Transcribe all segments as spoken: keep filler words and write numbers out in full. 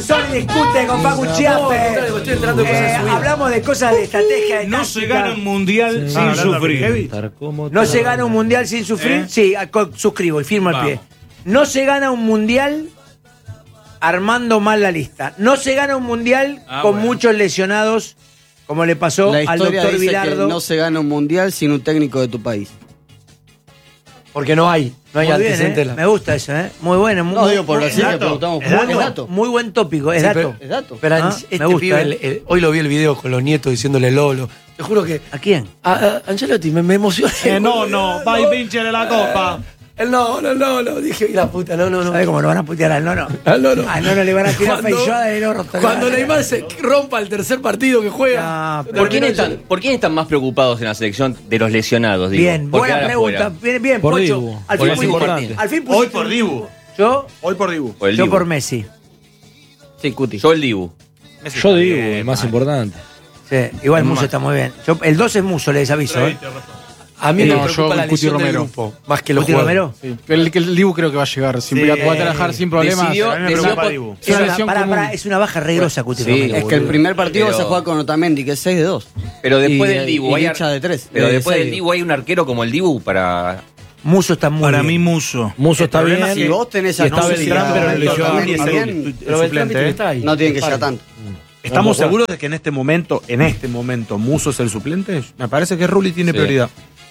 Sol discute con Facu Chiappe. Eh, hablamos de cosas de estrategia. De no táctica. se gana un mundial Sí. sin Ah, sufrir. No se gana un mundial sin sufrir. ¿Eh? Sí, co- suscribo y firmo al pie. No se gana un mundial armando mal la lista. No se gana un mundial Ah, con bueno. muchos lesionados, como le pasó La al historia doctor dice Bilardo. que no se gana un mundial sin un técnico de tu país. Porque no hay, no hay Muy bien, antecedentes. ¿eh? Me gusta eso, ¿eh? Muy bueno. Muy, No digo por muy- así que dato, preguntamos. es por- dato. Es dato. muy buen tópico, es Sí, dato. Es dato. Pero Ah, este me gusta, pibe, ¿eh? el- el- hoy lo vi el video con los nietos diciéndole Lolo. Te juro que. ¿A quién? A, a Ancelotti me, me emocioné. Eh, no, no, va y pinche de la copa. El no, no, no, no. Dije, y la puta, no, no, no. ¿Sabes cómo lo van a putear al nono? Al Nono. Al nono le van a tirar Cuando- feijoada del orto. Cuando Neymar se rompa el tercer partido que juega. No, pero- ¿Por quién, están, ¿Por quién están más preocados en la selección de los lesionados? Digo? Bien, ¿Por buena quedar pregunta. afuera? Bien, bien, Por Pocho. Dibu, Al porque fin, es pusiste- importante. al fin Hoy pusiste- por Dibu. Yo, Hoy por Dibu. Por el yo Dibu. por Messi. Sí, Cuti. Yo el Dibu. Yo digo, el más importante. Sí, igual Es Muso más. está muy bien. Yo- el dos es Muso, les aviso. ¿eh? A mí No, me preocupa yo la Cuti lesión del Romero. grupo. Más que los ¿Cuti jugadores. Romero? Sí. El, el Dibu creo que va a llegar. Sin, Sí. va a trabajar sin problemas. Decidió- A mí me decidió preocupa por- Dibu. Es una Es una, lesión pará, común. pará, es una baja regrosa, Cuti Sí, Romero, Es que el boludo. primer partido Pero- vas a jugar con Otamendi, que es seis de dos. Pero después Y- del Dibu y hay ar- hincha de tres. Pero De después del seis. Dibu hay un arquero como el Dibu para. Muso está muy Para bien. mí, Muso. Muso está problema bien. Si vos tenés y a está Messi, Beltrán, a pero le lesionó Otamendi a bien, Beltrán. bien, Pero Beltrán suplente, está ahí. no tienen que llegar tanto. ¿Estamos No, seguros de que en este momento, en este momento, Muso es el suplente? Me parece que Rulli tiene Sí. prioridad.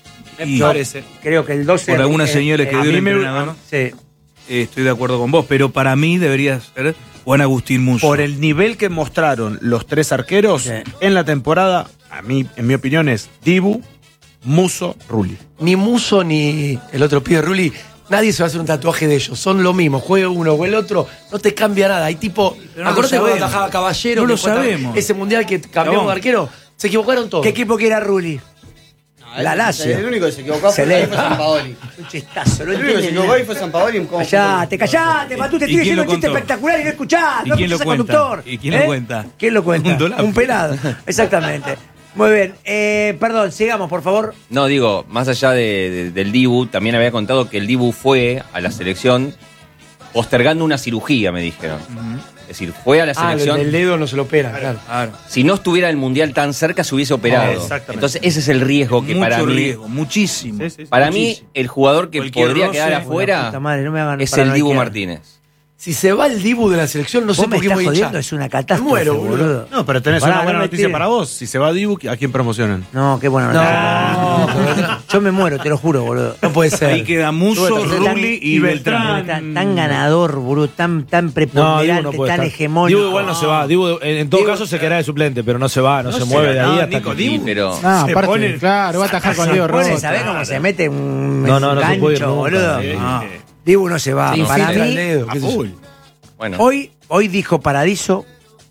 Y Yo parece. Creo que el doce... Por algunas eh, señales que eh, dio a el mí me- entrenador. Sí. Eh, estoy de acuerdo con vos, pero para mí debería ser Juan Agustín Muso. Por el nivel que mostraron los tres arqueros Sí. en la temporada, a mí, en mi opinión, es Dibu, Muso, Rulli. Ni Muso ni el otro pibe Rulli, nadie se va a hacer un tatuaje de ellos. Son lo mismo. Juegue uno o el otro, no te cambia nada. Hay tipo. Pero no Acordate lo cuando sabemos. atajaba Caballero. No que lo fue sabemos. Ese mundial que cambiamos de arquero. Se equivocaron todos. ¿Qué equipo quiere a Rulli? La Lazio. El único que se equivocó fue, Excelente. fue San Paoli. Un chistazo, no El único que se entienden equivocó nada. ahí fue San Paoli. ¿Cómo fue? Callate, callate, Matú, te ¿Y estoy quién diciendo lo un chiste contó? espectacular y no escuchás. ¿Y no quién lo escuchás al cuenta? conductor. ¿Y quién lo cuenta? ¿Quién lo cuenta? Un dolape. Un pelado. Exactamente. Muy bien. Eh, perdón, sigamos, por favor. No, digo, más allá de- de- del Dibu, también había contado que el Dibu fue a la selección postergando una cirugía, me dijeron. Es decir, fue a la Ah, el selección. del dedo no se lo opera, claro. Claro. Si no estuviera el mundial tan cerca, se hubiese operado. exactamente. Entonces, ese es el riesgo que Mucho para mí. riesgo, muchísimo. Para Muchísimo. mí, el jugador que Cualquier podría roce, quedar la afuera Puta madre, no me hagan es el paranoiquear. Dibu Martínez. Si se va el Dibu de la selección, no sé Vos me por qué estás voy a jodiendo, hinchar. es una catástrofe, Me muero, boludo. boludo. No, pero tenés Pará, una buena no me noticia tires. para vos. Si se va Dibu, ¿a quién promocionan? No, qué buena No, noticia. Yo me muero, te lo juro, boludo. no puede ser. Ahí queda Muso, Tan- Rulli y Beltrán. Tan, tan ganador, boludo, tan, tan No, preponderante, Dibu no puede tan estar. hegemónico. Dibu igual no se va. Dibu, en, en todo caso, se quedará de suplente, pero no se va, no, se, se mueve va, de ahí no, hasta Nico, que. Dibu. Pero Ah, Se aparte, pone- claro, va a atajar con Se Diego pone, Rota. ¿sabés cómo se mete un No, no, no se puede ir gancho, nunca. boludo? Sí. No. Dibu no se va. Sí, Para infiltra mí, el dedo, A qué sé yo. full. bueno. hoy, hoy dijo Paradiso,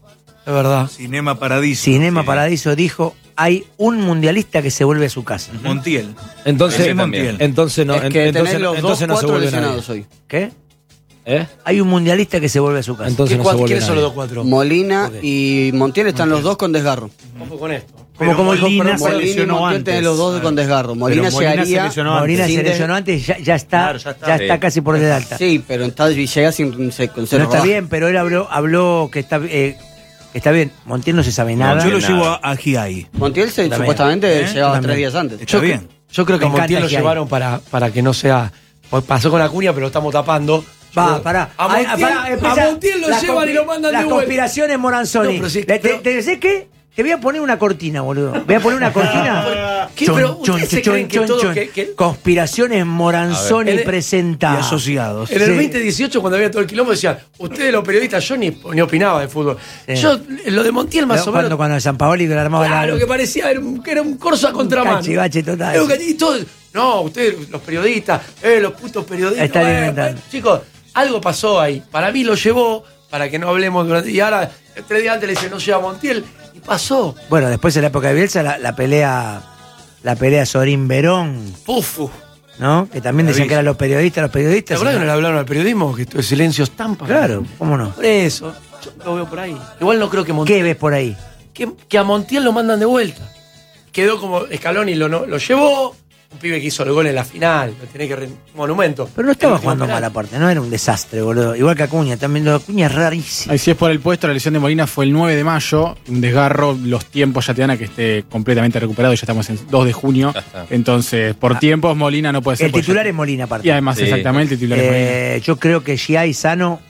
Es verdad. Cinema Paradiso. Cinema Sí. Paradiso dijo, hay un mundialista que se vuelve a su casa. Montiel. Entonces, Ese también. entonces no, Es en- que entonces, tenés los dos, entonces no se cuatro vuelve lesionados nadie. hoy. ¿Qué? ¿Eh? Hay un mundialista que se vuelve a su casa. Entonces ¿Qué no se cuat- vuelve ¿Quiénes son los nadie. dos cuatro? Molina Ok. y Montiel están los dos con desgarro. Ojo con esto. como, como dijo, Molina perdón, se Molina y lesionó Montiel antes. tenés los dos con desgarro. Molina Pero Molina se llegaría. lesionó Molina sin se de- lesionó antes, ya, ya está, Claro, ya está. ya Sí. está casi por el alta. Sí, pero entonces llega sin, se- con No cero está rodaje. bien, pero él habló, habló que está, eh, que está bien. Montiel no se sabe nada. Yo lo nada. llevo a, a Giai. Montiel se, También. supuestamente ¿Eh? llegaba También. tres días antes. Está bien. Yo creo que Me a Montiel encanta lo que hay. llevaron para, para que no sea. pues pasó con Acuña, pero lo estamos tapando. Yo Va, creo- pará. A Ay, Montiel, pará, empieza- a Montiel lo las llevan y conspi- lo mandan Las de vuelta. conspiraciones Moranzoni. No, pero sí, Le- te, pero- te- ¿sé qué? Te voy a poner una cortina, boludo. Voy a poner una cortina. ¿Qué? Pero ustedes se creen que todo que- que- Conspiraciones Moranzoni A ver. presenta. Y asociados. En el Sí. veinte dieciocho, cuando había todo el quilombo, decían, ustedes los periodistas, yo ni, ni opinaba de fútbol. Sí. Yo, lo de Montiel más o cuando, menos. cuando San Paoli que le armaba Claro, la. que parecía era un- que era un corso a contramano. cachivache total. Era un cachi- y todos, no, ustedes, los periodistas, eh, los putos periodistas. Está bueno, alimentando. bueno, chicos, algo pasó ahí. Para mí lo llevó, para que no hablemos durante. Y ahora, tres días antes le dice, no lleva Montiel. Y pasó. Bueno, después en la época de Bielsa, la, la pelea. La pelea Sorín Verón, Puf. ¿no? Que también decían que eran los periodistas, los ¿Te periodistas. acuerdas que no le hablaron al periodismo? Que esto de silencio estampa. Claro, ¿cómo no? Por eso, yo lo veo por ahí. Igual no creo que Montiel. ¿Qué ves por ahí? Que, que a Montiel lo mandan de vuelta. Quedó como Scaloni lo, no- lo llevó, un pibe que hizo el gol en la final, lo tenés que re- un monumento. Pero no estaba El último jugando penal. mal aparte, no era un desastre, boludo. Igual que Acuña, también lo de Acuña es rarísimo. Ahí si es por el puesto, la lesión de Molina fue el nueve de mayo, un desgarro, los tiempos ya te dan a que esté completamente recuperado, ya estamos en dos de junio, Ya está. entonces por tiempos Molina no puede ser. El pues, titular ya- es Molina aparte. Y además Sí. exactamente el titular es Molina. Eh, yo creo que Giai sano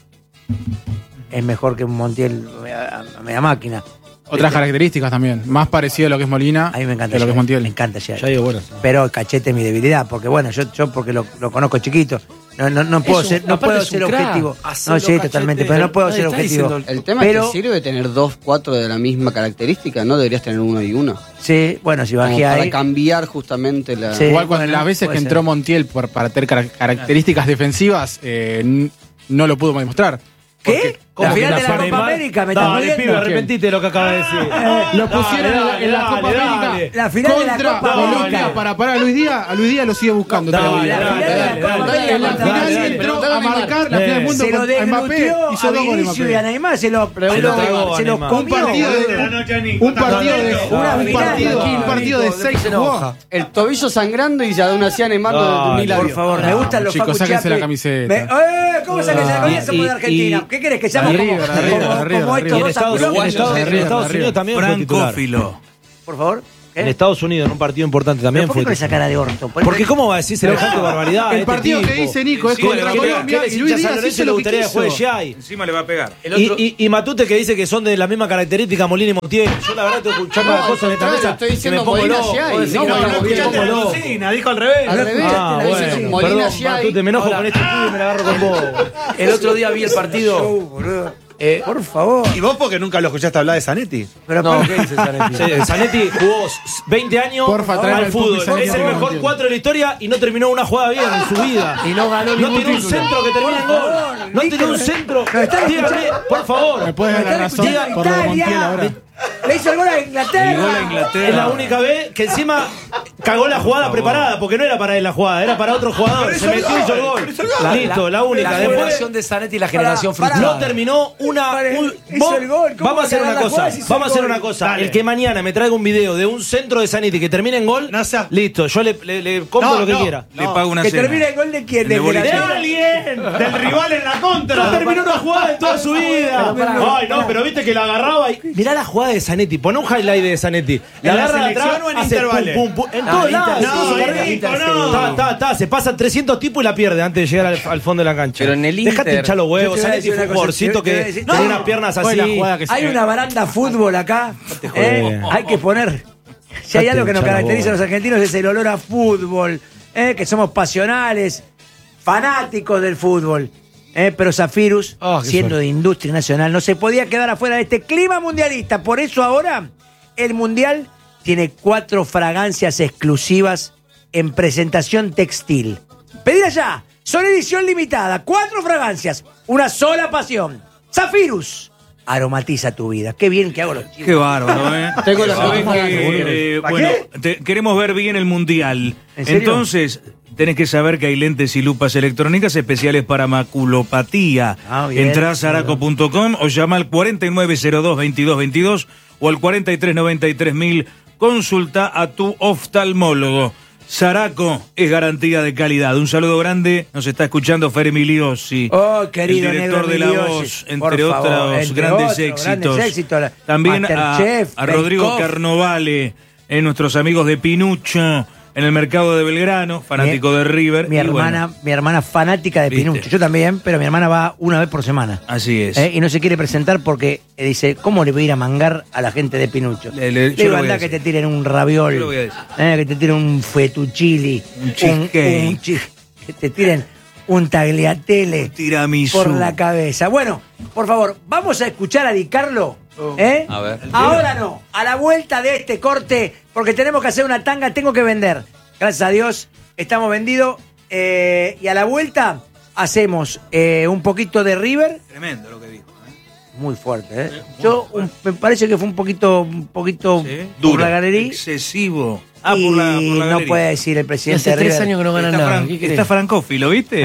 es mejor que un Montiel a, a media máquina. Otras características también, más parecido a lo que es Molina A mí me encanta que a lo que es Giai, Montiel. me encanta Giai. Ya digo, bueno. Pero Cachete es mi debilidad, porque bueno, yo, yo porque lo, lo conozco chiquito, no, no, no puedo Es un- ser, no aparte puedo es un ser crack. objetivo. Hacelo, No, sí, Cachete. totalmente, pero no puedo Nadie ser está objetivo. diciendo- El tema Pero- es que sirve tener dos, cuatro de la misma característica, ¿no? Deberías tener uno y uno. Sí, bueno, si Como bajé para ahí. cambiar justamente la... Sí. Igual cuando bueno, las veces puede que ser. entró Montiel por, para tener cara- características defensivas, eh, n- no lo pudo demostrar. ¿Qué? ¿Cómo La que final la de la Fanny Copa Mar- América, me estás Dale, jodiendo. pibe, arrepentite de lo que acaba de decir. Lo pusieron en la, en la Dale, Copa dale, América dale. La final de la contra Copa Colombia América. para parar a Luis Díaz. A Luis Díaz lo sigue buscando Dale, todavía. La dale, final de la dale, Copa dale, América En la contra final Brasil. entró Preguntale a a Neymar. marcar la final del Eh, mundo Se lo con Mbappé. desglutió Hizo a dos goles Vinicius y a Mbappé. Neymar, se lo, se Preguntale lo, a Neymar. se lo Un comió. Un partido de un partido de Una un final, partido, tranquilo, un partido de Nico, seis se jugó. enoja. El tobillo sangrando y ya de una hacía Neymar No, de mil Por labios. favor, me No, gustan los chicos, Facu sáquense la Chiapi. camiseta. Me- ¡Eh! ¿Cómo sáquense la camiseta? Somos de Y- Argentina. y- ¿Qué querés? Que seamos Arriba, como, arriba, como- arriba, como arriba. Y en estos dos Estados, en aculones? Estados- en arriba, Estados arriba. Unidos también fue titular. Francófilo. Por favor. ¿Qué? En Estados Unidos, en un partido importante ¿Pero también ¿Por qué fue con esa titular. cara de orto? ¿Por Porque qué? ¿cómo va a decir semejante barbaridad? El este partido que tipo? dice Nico es Sí, contra ¿qué- Colombia ¿Qué y les Luis hinchas a Díaz Lorenzo hizo le lo que gustaría que juegue quiso. Giai? Encima le va a pegar. El Y, otro, y, y Matute que dice que son de la misma característica Molina y Montiel. Yo la verdad estoy escuchando No, las cosas en esta al contrario, mesa estoy que me diciendo pongo Molina loco. Giai, Vos decís no, que no, me no, pongo escuchaste loco. Lucina, dijo al revés. Al revés, Ah, te la dicen bueno, Molina perdón, Giai. Matute, me enojo Ahora- con este pibe y me la agarro con vos. el otro día vi el partido. Show, boludo. eh, Por favor. ¿Y vos porque nunca lo escuchaste hablar de Zanetti? Pero no, aparte- ¿qué dice Zanetti? Sí, Zanetti jugó veinte años Porfa, tráeme al el fútbol. Pupi Zanetti Es el por mejor Montiel. cuatro de la historia y no terminó una jugada bien en su vida. Y no ganó No ningún tiene un título. centro que termine en gol. No tiene un centro. Nos están Dígame, escuchando. por favor. ¿Me puedes dar la Están razón escuchando por lo de Italia. Montiel ahora? Le hizo el gol a Inglaterra. El gol a Inglaterra. Es la única vez que encima cagó la jugada preparada, porque no era para él la jugada, era para otro jugador. Se metió y hizo el gol. Listo, la única. La Después generación de Zanetti y la generación Pará, pará. frustrada. no terminó una. Vale, un- hizo vos- el gol. ¿Cómo vamos a hacer va a una cagar la cosa. jugada si hizo Vamos a el hacer gol? una cosa. Dale. El que mañana me traiga un video de un centro de Zanetti que termine en gol, No sea- listo, yo le, le- le compro No, lo que no. quiera. Le pago una Que cena. termine el gol de quién? El de De boliche. ¡De Inglaterra. alguien! Del rival en la contra. No terminó una jugada en toda su vida. Pero pará, Ay, no, pará. pero viste que la agarraba y. Mirá la jugada de Zanetti. Pon un highlight de Zanetti. La ¿En la agarra de selección atrás o en hace Intervale? pum, pum, pum. En No, todos en lados. Inter- en toda su no, carrera. en Inter- no. Ta, ta, ta, se pasa trescientos tipos y la pierde antes de llegar al, al fondo de la cancha. Pero en el Dejate Inter- hinchar los Yo huevos. te voy a Zanetti decir fue un una cosa, jugadorcito te voy a que decir- tenía No. unas piernas Fue así. la jugada que se- Hay una baranda fútbol acá. ¿eh? joder. Hay que poner. Si hay Date algo que nos hinchar la caracteriza a bola. los argentinos es el olor a fútbol. ¿eh? Que somos pasionales, fanáticos del fútbol. ¿eh? Pero Zafirus, Ah, qué siendo suerte. de industria nacional, no se podía quedar afuera de este clima mundialista. Por eso ahora el mundial tiene cuatro fragancias exclusivas en presentación textil. Pedila ya. Son edición limitada. Cuatro fragancias. Una sola pasión. Zafirus. Aromatiza tu vida. Qué bien que hago los chicos. Qué bárbaro, ¿eh? Tengo la Sabés foto que, más, boludo. eh, ¿Para bueno, qué? te- queremos ver bien el mundial. ¿En serio? Entonces, tenés que saber que hay lentes y lupas electrónicas especiales para maculopatía. Ah, bien. Entrá a zaraco punto com o llama al cuarenta y nueve cero dos veintidós veintidós o al cuarenta y tres noventa y tres mil. Consulta a tu oftalmólogo. Zaraco es garantía de calidad. Un saludo grande. Nos está escuchando Fer Emiliosi, Oh, querido el director negro de La Emiliosi, Voz, por entre favor, otros entre grandes otros éxitos. grandes éxitos, la- También a, Masterchef, a Rodrigo Bake Off. Carnovale, eh, nuestros amigos de Pinucho, en el mercado de Belgrano, fanático Mi- de River. Mi y hermana, bueno, mi hermana fanática de ¿Viste? Pinucho. Yo también, pero mi hermana va una vez por semana. así es. ¿eh? Y no se quiere presentar porque eh, dice, ¿cómo le voy a ir a mangar a la gente de Pinucho? Le- le- yo digo, lo voy a andá que decir. te tiren un raviol, Yo lo voy a decir. eh, que te tiren un fettuccini, Un cheesecake. un chi- que te tiren un tagliatelle Tiramisú. por la cabeza. Bueno, por favor, vamos a escuchar a Di Carlo. ¿eh? A ver. Ahora no, a la vuelta de este corte, porque tenemos que hacer una tanga, tengo que vender. Gracias a Dios, estamos vendidos. eh, y a la vuelta hacemos eh, un poquito de River. Tremendo lo que dijo. ¿eh? Muy fuerte, ¿eh? Yo un- me parece que fue un poquito, un poquito Sí. por la galería. Excesivo. Ah, y por la, por la no galería. puede decir el Y presidente hace de tres River. años que no ganan Está, nada. Fran- ¿Qué querés? está Francófilo, ¿viste? ¿Eh?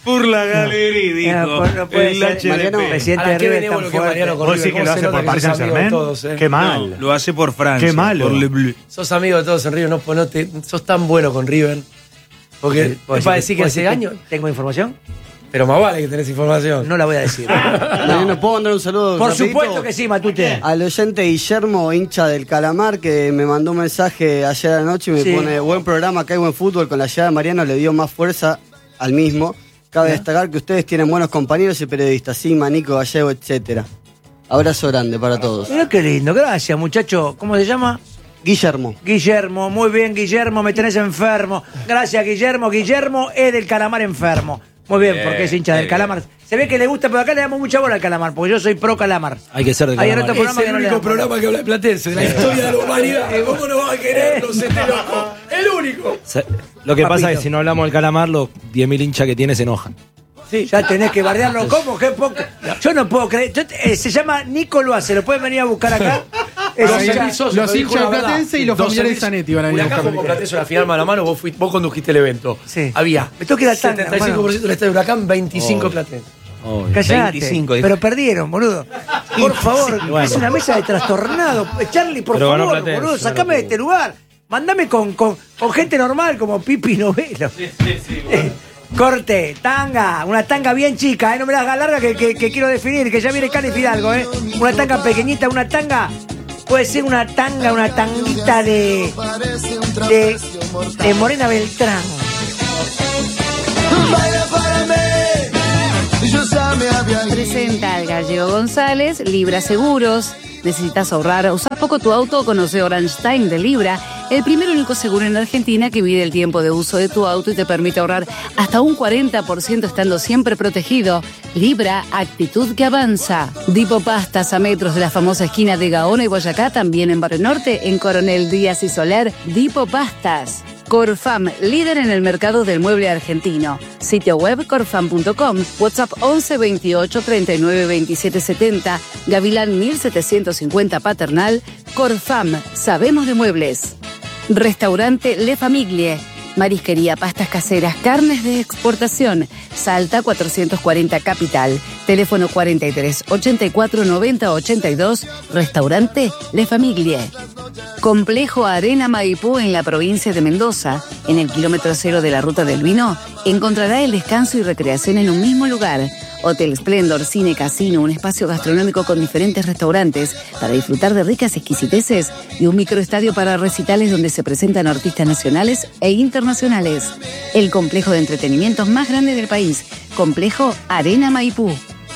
Por la galería, dijo. No, pues no puede el ser. H D P. Mariano, Presidente Ahora, de qué River benévolo tan que fuerte. Mariano con Vos River, decís que cómo lo se hace nota por que Paris sos Saint amigo de Germain. todos, eh. Qué mal. No, lo hace por Francia. Qué malo. Por Le Bleu. Sos amigo de todos en River, no, pues no te, sos tan bueno con River. Porque ¿Puedo es para decir decir que puedo hace decir años. ¿Tengo información? Pero más vale que tenés información. No la voy a decir. Mariano, ¿puedo mandar un saludo? Por rapidito? supuesto que sí, Matute. Al oyente Guillermo, hincha del Calamar, que me mandó un mensaje ayer anoche y me Sí. pone: buen programa, acá hay buen fútbol. Con la llegada de Mariano le dio más fuerza al mismo. Cabe destacar que ustedes tienen buenos compañeros y periodistas, Sima, Nico Gallego, etcétera. Abrazo grande para todos. Mirá qué lindo, gracias, muchacho. ¿Cómo se llama? Guillermo. Guillermo, muy bien, Guillermo, me tenés enfermo. Gracias, Guillermo. Guillermo es del Calamar enfermo. Muy bien, Bien, porque es hincha del bien. Calamar. Se ve que le gusta, pero acá le damos mucha bola al Calamar, porque yo soy pro Calamar. Hay que ser de Hay en Calamar. otro programa Es que el no le único damos. programa que habla de Platense, de la historia de la humanidad. ¿Cómo no vas a querernos este loco? El único. Se- Lo que pasa Papito. es que si no hablamos del Calamar, los diez mil hinchas que tiene se enojan. Sí, ya tenés que bardearlo. ¿Cómo? ¿Qué poco? Yo no puedo creer. Yo- eh, se llama Nico Loace, ¿lo pueden venir a buscar acá? Es doce hincha- mil socios, los pero dijo hinchas la de verdad. Platense y los doce familiares mil de Zanetti van a venir a Huracán buscar jugó el Platense una final mano a mano, vos, fuiste- vos condujiste el evento. Sí. Había Me tengo que ir a Tanga, setenta y cinco por ciento del estadio de Huracán, veinticinco Platense. Callate. veinticinco, dijo. Pero perdieron, boludo. Por favor, bueno. es una mesa de trastornado. Charlie, por Pero ganó favor, Platense, boludo, ganó sacame de este lugar. Mandame con, con, con gente normal como Pipi Novelo. Eh, Corte, tanga, una tanga bien chica, ¿eh? No me la hagas larga que, que, que quiero definir, que ya viene Cali Fidalgo, ¿eh? Una tanga pequeñita, una tanga. Puede ser una tanga, una tanguita de. de. de Morena Beltrán. Presenta al Gallego González, Libra Seguros. ¿Necesitas ahorrar? Usar poco tu auto? Conoce Orange Time de Libra, el primer y único seguro en Argentina que mide el tiempo de uso de tu auto y te permite ahorrar hasta un cuarenta por ciento estando siempre protegido. Libra, actitud que avanza. Dipo Pastas, a metros de la famosa esquina de Gaona y Boyacá, también en Barrio Norte, en Coronel Díaz y Soler. Dipo Pastas. Corfam, líder en el mercado del mueble argentino. Sitio web corfam punto com, WhatsApp once veintiocho treinta y nueve veintisiete setenta, Gavilán mil setecientos cincuenta Paternal. Corfam, sabemos de muebles. Restaurante Le Famiglie. Marisquería, pastas caseras, carnes de exportación. Salta cuatrocientos cuarenta Capital. Teléfono cuarenta y tres ochenta y cuatro noventa ochenta y dos. Restaurante Le Famiglie. Complejo Arena Maipú en la provincia de Mendoza. En el kilómetro cero de la Ruta del Vino encontrará el descanso y recreación en un mismo lugar. Hotel Splendor, cine, casino, un espacio gastronómico con diferentes restaurantes para disfrutar de ricas exquisiteces y un microestadio para recitales donde se presentan artistas nacionales e internacionales. El complejo de entretenimientos más grande del país, Complejo Arena Maipú.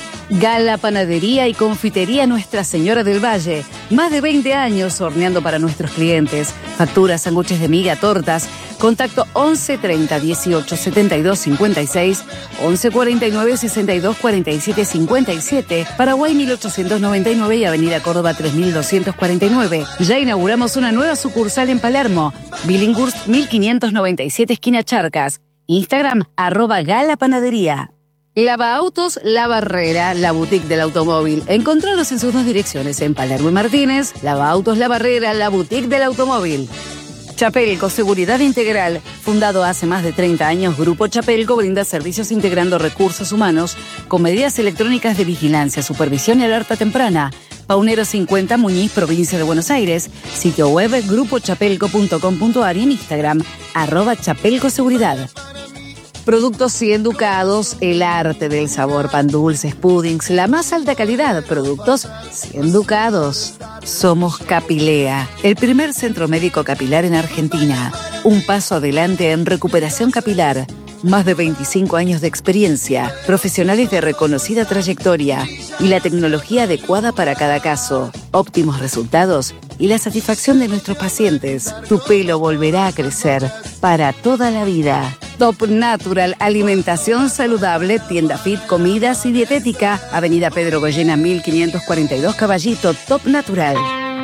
Gala Panadería y Confitería Nuestra Señora del Valle. Más de veinte años horneando para nuestros clientes. Facturas, sándwiches de miga, tortas. Contacto once treinta dieciocho setenta y dos cincuenta y seis, once cuarenta y nueve sesenta y dos cuarenta y siete cincuenta y siete, Paraguay mil ochocientos noventa y nueve y Avenida Córdoba tres mil doscientos cuarenta y nueve. Ya inauguramos una nueva sucursal en Palermo. Billinghurst mil quinientos noventa y siete, esquina Charcas. Instagram, arroba Gala Panadería. Lava Autos La Barrera, la boutique del automóvil. Encontraros en sus dos direcciones, en Palermo y Martínez. Lava Autos La Barrera, la boutique del automóvil. Chapelco, seguridad integral. Fundado hace más de treinta años, Grupo Chapelco brinda servicios integrando recursos humanos con medidas electrónicas de vigilancia, supervisión y alerta temprana. Paunero cincuenta, Muñiz, provincia de Buenos Aires. Sitio web grupo chapelco punto com punto ar y en Instagram, arroba Chapelco Seguridad. Productos cien Ducados, el arte del sabor, pan dulces, puddings, la más alta calidad. Productos cien Ducados. Somos Capilea, el primer centro médico capilar en Argentina. Un paso adelante en recuperación capilar. Más de veinticinco años de experiencia, profesionales de reconocida trayectoria y la tecnología adecuada para cada caso. Óptimos resultados y la satisfacción de nuestros pacientes. Tu pelo volverá a crecer para toda la vida. Top Natural, alimentación saludable, tienda fit, comidas y dietética. Avenida Pedro Goyena mil quinientos cuarenta y dos Caballito, Top Natural.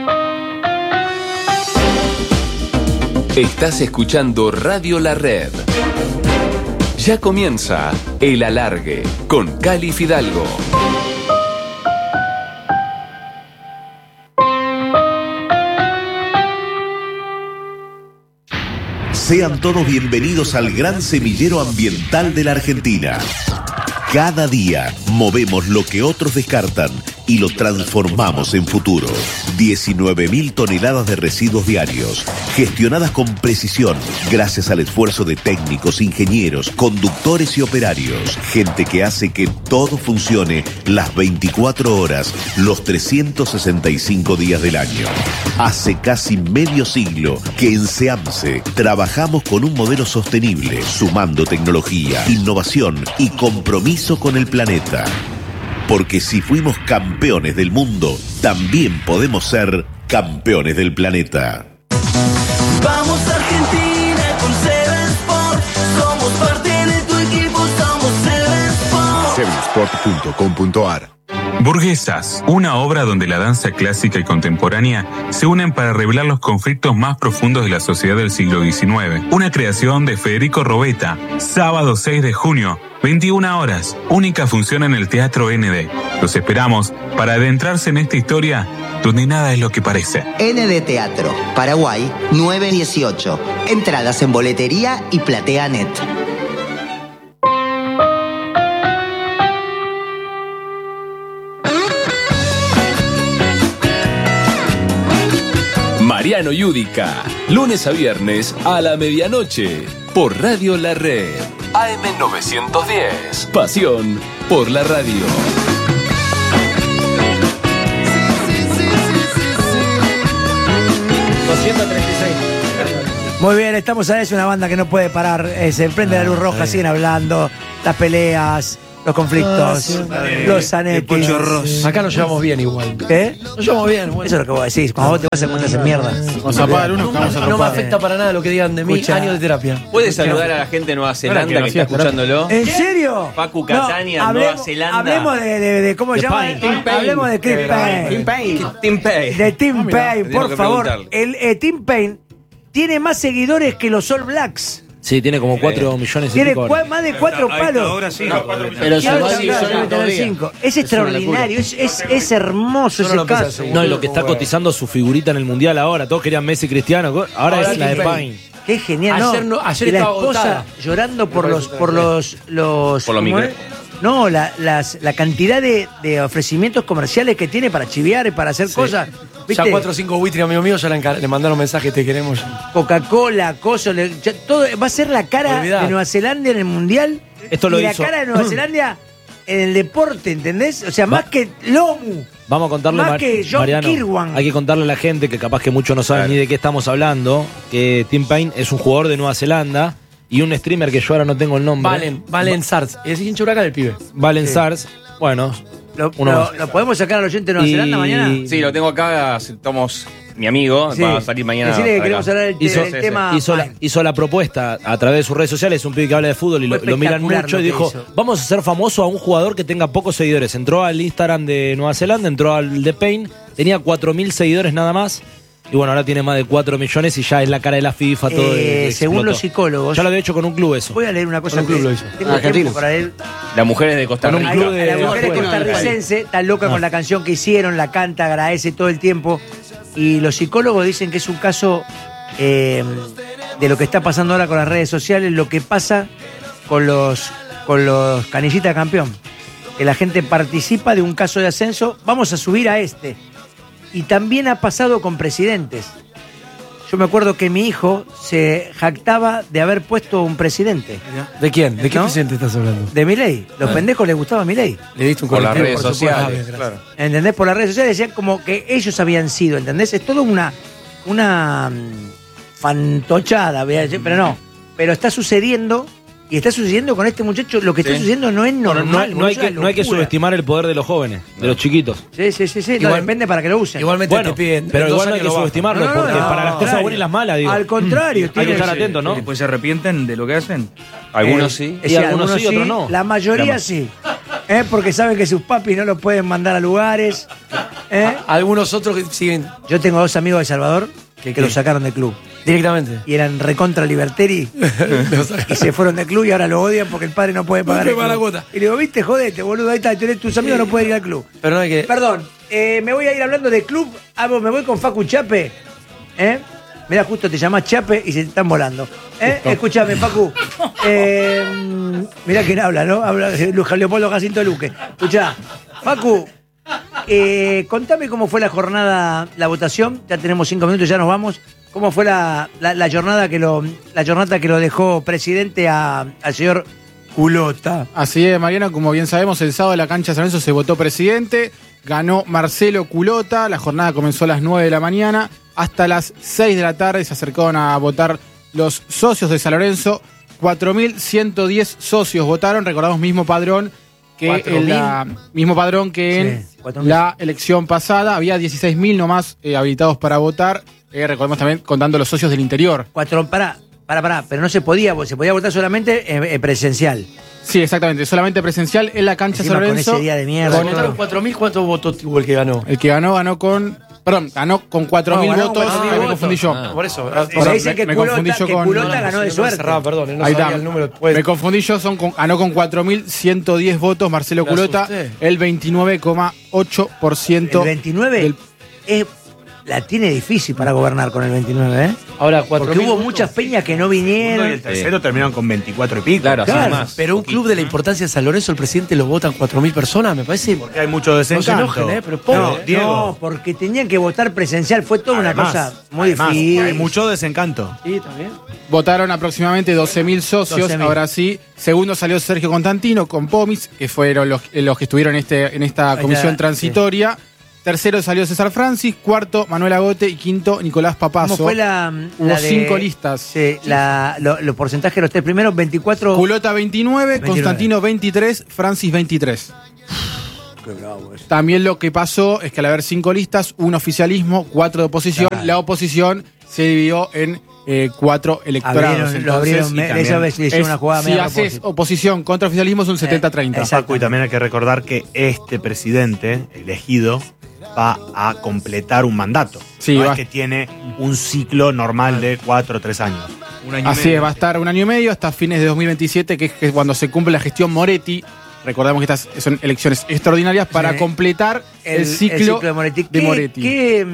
Estás escuchando Radio La Red. Ya comienza El Alargue con Cali Fidalgo. Sean todos bienvenidos al gran semillero ambiental de la Argentina. Cada día movemos lo que otros descartan y lo transformamos en futuro. diecinueve mil toneladas de residuos diarios, gestionadas con precisión, gracias al esfuerzo de técnicos, ingenieros, conductores y operarios. Gente que hace que todo funcione las veinticuatro horas, los trescientos sesenta y cinco días del año. Hace casi medio siglo que en SEAMSE trabajamos con un modelo sostenible, sumando tecnología, innovación y compromiso con el planeta. Porque si fuimos campeones del mundo, también podemos ser campeones del planeta. Vamos Argentina con Seven Sport. Somos parte de tu equipo, somos Seven Sport. seven sport punto com punto a r. Burguesas, una obra donde la danza clásica y contemporánea se unen para revelar los conflictos más profundos de la sociedad del siglo diecinueve. Una creación de Federico Robeta, sábado seis de junio, veintiuna horas, única función en el Teatro N D. Los esperamos para adentrarse en esta historia donde nada es lo que parece. N D Teatro, Paraguay, nueve dieciocho. Entradas en boletería y PlateaNet. Mariano Yudica, lunes a viernes a la medianoche, por Radio La Red. A M novecientos diez. Pasión por la radio. doscientos treinta y seis. Muy bien, estamos a eso, una banda que no puede parar. Eh, se prende la luz roja, siguen hablando, las peleas, los conflictos, los anetes. Acá nos llevamos bien igual. ¿Qué? Nos llevamos bien. Bueno. Eso es lo que vos decís. Cuando vos te vas a encontrar en mierda. Nos apaga el uno, vamos a no me afecta para nada lo que digan de mí. Escucha. Años de terapia. ¿Puedes saludar a la gente de Nueva Zelanda que, que está escuchándolo? ¿En serio? Facu Catania, no, hablemos, Nueva Zelanda. Hablemos de, de, de ¿cómo se llama? Hablemos de Chris Payne. Tim Payne. Tim Payne. De Tim Payne, Tengo por que favor. preguntarle. El eh, Tim Payne tiene más seguidores que los All Blacks. Sí, tiene como cuatro millones y Tiene pico. cua- más de cuatro Ahí está, palos. ahora sí. No, Pero se va a decir, yo no tener cinco. Es extraordinario, es, es, es hermoso ese caso. No, y lo que está cotizando su figurita en el Mundial ahora. Todos querían Messi Cristiano. Ahora, Ahora es la de Tim Payne. Qué genial, ¿no? Ayer no- ayer Y la estaba esposa agotada. llorando por los por los los Por los ¿cómo micro- es? No, la, las, la cantidad de, de ofrecimientos comerciales que tiene para chiviar y para hacer cosas. ¿Viste? Ya cuatro o cinco buitres amigos míos ya le, encar- le mandaron mensajes, te queremos. Coca-Cola, coso, le- ya todo va a ser la cara Olvidá. de Nueva Zelanda en el Mundial. Esto lo y hizo. la cara de Nueva Zelanda en el deporte, ¿entendés? O sea, más que Lomu. Vamos a contarle, Más Mar- que John Mariano, Kirwan. hay que contarle a la gente que capaz que muchos no saben ni de qué estamos hablando, que Tim Payne es un jugador de Nueva Zelanda y un streamer que yo ahora no tengo el nombre. Valen, Valen Sars. Es hincha huracán el pibe. Valen Sí. Sars. Bueno, ¿Lo, uno lo- más. lo podemos sacar al oyente de Nueva Y- Zelanda mañana? Sí, lo tengo acá. Estamos mi amigo. Sí. Va a salir mañana. Decirle que acá. queremos hablar del, Hizo- del tema. hizo, la, hizo la propuesta a través de sus redes sociales, es un pibe que habla de fútbol y lo, Fue lo miran espectacular mucho lo y que dijo, hizo. vamos a hacer famoso a un jugador que tenga pocos seguidores. Entró al Instagram de Nueva Zelanda, entró al de Payne, tenía cuatro mil seguidores nada más. Y bueno, ahora tiene más de cuatro millones y ya es la cara de la FIFA, todo. Eh, eh, según explotó. los psicólogos. Ya lo había hecho con un club eso. Voy a leer una cosa Con un club que lo hizo. tengo Argentinos. tiempo para leer. Las mujeres de Costa Con un Rica. club de- La mujer afuera. costarricense está loca con la canción que hicieron, la canta, agradece todo el tiempo. Y los psicólogos dicen que es un caso eh, de lo que está pasando ahora con las redes sociales, lo que pasa con los, con los canillitas campeón. Que la gente participa de un caso de ascenso, vamos a subir a este. Y también ha pasado con presidentes. Yo me acuerdo que mi hijo se jactaba de haber puesto un presidente. ¿De quién? ¿De qué ¿No? presidente estás hablando? De Milei. Los pendejos les gustaba Milei. Le diste un Por las colectivo, redes por supuesto. sociales. Ah, bien, gracias. Claro. ¿Entendés? Por las redes sociales decían como que ellos habían sido, ¿entendés? Es todo una, una mm, fantochada, voy a decir, pero no. Pero está sucediendo, y está sucediendo con este muchacho, lo que está Sí. sucediendo no es Bueno, normal. no, no hay es una que, no hay que locura. subestimar el poder de los jóvenes, de los chiquitos. Sí, sí, sí, sí. No, Igual- depende para que lo usen. Igualmente Bueno, te piden. pero en dos igual no hay años que lo bajan. subestimarlo, No, no, porque no, para las al cosas buenas y las malas, digo. Al contrario, Hay que tiene- estar atento, ¿no? Y después se arrepienten de lo que hacen. Algunos Eh, sí. eh, Y algunos sí, otros no. La mayoría sí. ¿Eh? Porque saben que sus papis no los pueden mandar a lugares. ¿Eh? Algunos otros que siguen Yo tengo dos amigos de Salvador que, qué? lo sacaron del club. directamente. Y eran recontra liberteri. Y se fueron del club y ahora lo odian porque el padre no puede pagar No el puede pagar club. la cuota. Y le digo, viste, jodete, boludo, ahí está, tenés- tus amigos no pueden ir al club. Pero no hay que. Perdón, eh, me voy a ir hablando de club. Ah, me voy con Facu Chape. ¿Eh? Mirá, justo te llamás Chape y se te están volando. ¿Eh? Escúchame, Facu. Eh, mirá quién habla, ¿no? Habla Leopoldo Jacinto Luque. Escuchá, Facu, eh, contame cómo fue la jornada, la votación. Ya tenemos cinco minutos, ya nos vamos. ¿Cómo fue la, la, la jornada que lo la jornada que lo dejó presidente a, al señor Culota? Así es, Mariano, como bien sabemos, el sábado en la cancha de San Lorenzo se votó presidente, ganó Marcelo Culota, la jornada comenzó a las nueve de la mañana, hasta las seis de la tarde se acercaron a votar los socios de San Lorenzo, cuatro mil ciento diez socios votaron, recordamos mismo padrón que en la, mismo padrón que en sí, la elección pasada, había dieciséis mil nomás eh, habilitados para votar, eh, recordemos también contando los socios del interior. Cuatro, para, para, para, pero no se podía, se podía votar solamente eh, presencial. Sí, exactamente, solamente presencial en la cancha de San Lorenzo. Con ese día de mierda. Con votaron cuatro mil, ¿cuántos votos tuvo el que ganó? El que ganó, ganó con... Perdón, ganó con cuatro mil no, votos, cuatro mil me votos. confundí yo. Ah, por eso. Ah, Me perdón, dicen que me Culota, confundí yo que con... Culota ganó de suerte. Cerrado, perdón, no Ahí sabía está. el número después. Me confundí yo, son con, ganó con cuatro mil ciento diez votos Marcelo Me Culota, asusté. el veintinueve coma ocho por ciento. El veintinueve del- es, la tiene difícil para gobernar con el veintinueve, ¿eh? Ahora, cuatro Porque mil hubo votos. muchas peñas que no Segundo y vinieron. el tercero terminaron con veinticuatro y pico. Claro, así Claro, más. Pero un club de la importancia de San Lorenzo, el presidente lo votan cuatro mil personas, me parece. Porque hay mucho No se desencanto. enojen, ¿eh? Pero pobre, No, ¿eh? Diego. no, porque tenían que votar presencial. Fue toda Además, una cosa muy además, difícil. Hay mucho desencanto. Sí, también. Votaron aproximadamente doce mil socios, doce mil. ahora sí. Segundo salió Sergio Constantino con Pomis, que fueron los, los que estuvieron en, este, en esta Ahí comisión está, transitoria. Tercero salió César Francis, cuarto Manuel Agote y quinto Nicolás Papazo. ¿Cómo fue la, Hubo la de- cinco listas. Sí, la, lo- los porcentajes de los tres primeros, veinticuatro. Culota veintinueve, veintinueve. Constantino veintitrés, Francis veintitrés. Qué bravo eso. También lo que pasó es que al haber cinco listas, un oficialismo, cuatro de oposición, Claro. la oposición se dividió en eh, cuatro electorados. Abrieron- lo Entonces, abrieron, y me- también eso es- es una jugada si media a haces propósito. oposición contra oficialismo es un setenta treinta. exacto. Paco, y también hay que recordar que este presidente elegido va a completar un mandato. Sí, no va- es que tiene un ciclo normal de cuatro o tres años. Un año y Así medio. es, va a estar un año y medio hasta fines de dos mil veintisiete, que es que es cuando se cumple la gestión Moretti. Recordamos que estas son elecciones extraordinarias para Sí. completar el, El, ciclo, el ciclo de Moretti. de ¿Qué, Moretti. qué,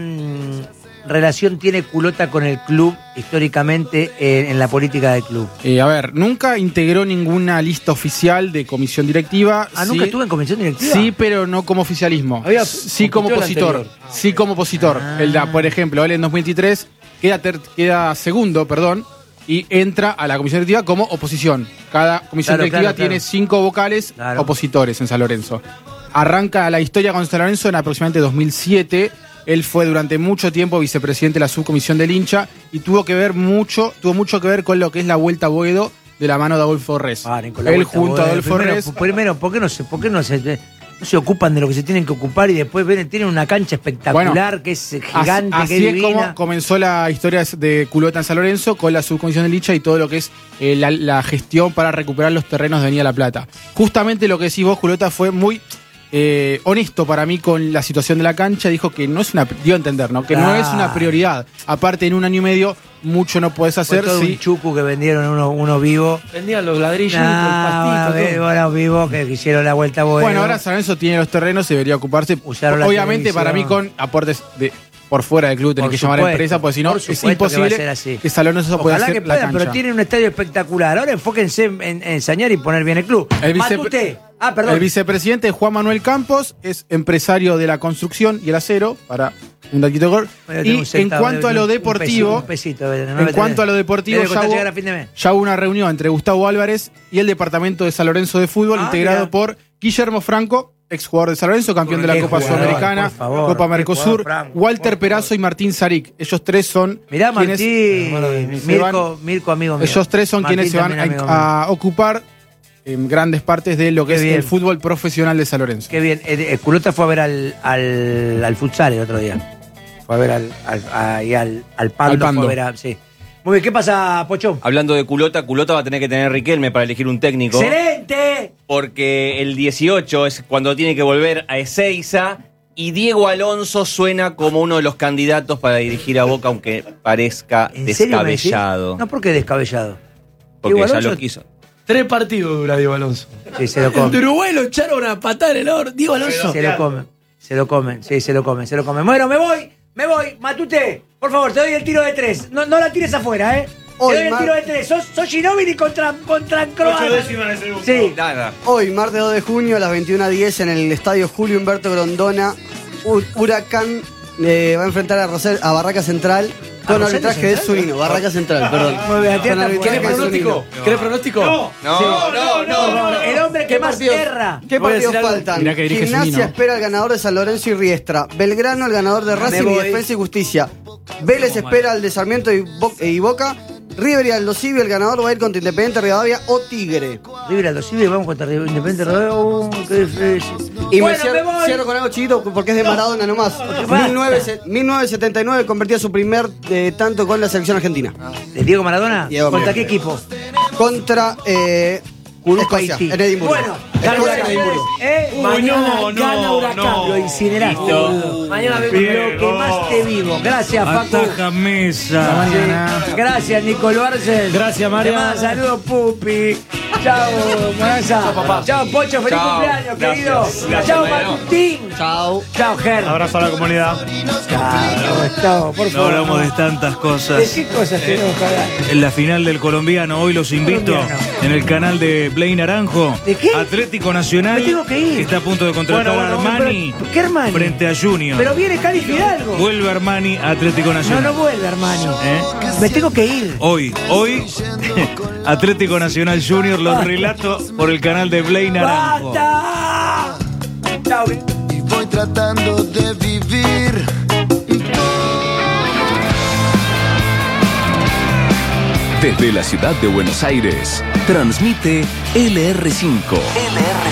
mm, relación tiene Culota con el club históricamente en, en la política del club? Eh, a ver, nunca integró ninguna lista oficial de comisión directiva. Ah, Sí- ¿nunca estuvo en comisión directiva? Sí, pero no como oficialismo. Había- sí como compitió el opositor. anterior. Sí como opositor. Ah. El da, por ejemplo, él en dos mil veintitrés queda, ter- queda segundo, perdón, y entra a la comisión directiva como oposición. Cada comisión Claro, directiva claro, tiene claro. cinco vocales Claro. opositores en San Lorenzo. Arranca la historia con San Lorenzo en aproximadamente dos mil siete. Él fue durante mucho tiempo vicepresidente de la subcomisión del hincha y tuvo que ver mucho, tuvo mucho que ver con lo que es la Vuelta a Boedo de la mano de Adolfo Res. Paren con la Él vuelta, junto a boludo. Adolfo primero, Res. Primero, ¿por qué no se, por qué no se, no se ocupan de lo que se tienen que ocupar y después ven, tienen una cancha espectacular Bueno, que es Así, gigante, así que es es divina? como comenzó la historia de Culota en San Lorenzo con la subcomisión del hincha y todo lo que es eh, la, la gestión para recuperar los terrenos de Avenida La Plata. Justamente lo que decís vos, Culota, fue muy eh, honesto para mí con la situación de la cancha. Dijo que no es una, dio a entender, ¿no? Que no Claro. es una prioridad. Aparte, en un año y medio, mucho no podés Fue hacer. todo Sí. un chucu que vendieron uno, uno vivo. Vendían los ladrillos, No, el pastito, todo. bueno, vivo que hicieron la vuelta a Boedo. Bueno, ahora San Lorenzo tiene los terrenos y debería ocuparse. Usaron la Obviamente, para mí, televisión. con aportes de por fuera del club, tenés Por que llamar a supuesto, empresa, porque si no, por es supuesto que va a imposible ser así. que San Lorenzo pueda Ojalá hacer que la puedan, cancha. pero tienen un estadio espectacular. Ahora enfóquense en, en enseñar y poner bien el club. El vice- Matute. Ah, perdón. El vicepresidente Juan Manuel Campos es empresario de la construcción y el acero, para un datito de gol. Voy a tener Y un en centavo, cuanto a lo un deportivo, pesito, un pesito, no en me cuanto a lo tenés. deportivo, Debe ya costar hubo, llegar a fin de mes. ya hubo una reunión entre Gustavo Álvarez y el departamento de San Lorenzo de fútbol, Ah, integrado mira. por Guillermo Franco, exjugador de San Lorenzo, campeón de la Qué Copa jugador, Sudamericana, por favor, Copa qué Mercosur, jugador, Franco, Walter por Perazo y Martín Zaric. Ellos tres son Mirá, quienes, Martín, se van- Mirko, Mirko, amigo mío. ellos tres son Martín quienes se van también amigo mío. a, a ocupar en grandes partes de lo que Qué es bien. el fútbol profesional de San Lorenzo. Qué bien. Eh, eh, Culota fue a ver al, al, al futsal el otro día. Fue a ver al, al, ahí al, al Pando. Al Pando. Fue a ver a- sí. Muy bien, ¿qué pasa, Pocho? Hablando de Culota, Culota va a tener que tener Riquelme para elegir un técnico. ¡Excelente! Porque el dieciocho es cuando tiene que volver a Ezeiza y Diego Alonso suena como uno de los candidatos para dirigir a Boca, aunque parezca ¿En serio me decís? descabellado. No, ¿por qué descabellado? Porque Diego ya Alonso- lo quiso. Tres partidos dura Diego Alonso. Sí, se lo El come. de Uruguay lo echaron a patar el or. Diego Alonso. Se lo come. Se lo come. Sí, se lo come. Se lo come. Bueno, me voy. Me voy. Matute. Por favor, te doy el tiro de tres. No, no la tires afuera, ¿eh? Hoy, te doy el Mar- tiro de tres. Sos, sos Ginóbili contra, contra Croata. Ocho décimas en el segundo. Sí. Nada. Hoy, martes dos de junio, a las veintiuna diez, en el estadio Julio Humberto Grondona, Hu- Huracán eh, va a enfrentar a, Roser- a Barraca Central con ¿A arbitraje de Rosario Zunino. Barraca Central, perdón. Muy bien, Con atenta, arbitraje ¿Querés de pronóstico? Zunino. ¿Querés pronóstico? No. No, no, no, no. El hombre que ¿Qué más partidos? erra. ¿Qué Voy a partidos decir algo. faltan? Mirá que dirige Gimnasia Zunino. espera al ganador de San Lorenzo y Riestra. Belgrano el ganador de Racing y voy. Defensa y Justicia. Vélez espera al de Sarmiento y, Bo- y Boca. River y Aldo Civi, el ganador va a ir contra Independiente Rivadavia o Tigre. River Aldo Civi, vamos contra River Independiente Rodeo. Uh, qué difícil. Y Bueno, me cier- me voy. cierro con algo chiquito porque es de Maradona nomás. basta. mil novecientos setenta y nueve convertía su primer eh, tanto con la selección argentina. ¿De Diego Maradona? Diego ¿Contra Maradona. qué equipo? Contra eh, Escocia, Haití. en Edimburgo. Bueno, gana Escocia, Huracán. en Edimburgo. ¿Eh? Uy, Mañana no, no, gana Huracán. no. Lo incineraste, Listo. boludo. Mañana Lo vengo. que más te vivo. Gracias, Facu. Ataja Mesa. Mañana. Gracias, Nicolo Barcel. Gracias, Mario. Te manda saludos, Pupi. Chao, Monaza. Chao, papá. Chao, Pocho. Feliz Chao. cumpleaños, Gracias. querido. Gracias, Chao, Mariano. Martín. Chao. Chao, Ger. Abrazo a la comunidad. Chao, chao, por No favor. hablamos de tantas ¿De cosas. qué cosas tenemos que hablar? En la final del colombiano, hoy los invito Colombiano. en el canal de Play Naranjo. ¿De qué? Atlético Nacional. Me tengo que ir. Está a punto de contratar Bueno, a bueno, Armani pero- ¿qué Armani? frente a Junior. Pero viene Cali Fidalgo. Vuelve Armani a Atlético No, Nacional. no vuelve, hermano. ¿Eh? Me tengo que ir. Hoy, hoy, Atlético Nacional Junior, los relato por el canal de Play Naranjo. ¡Basta! Chao. Y voy tratando de vivir. Desde la ciudad de Buenos Aires, transmite L R cinco. L R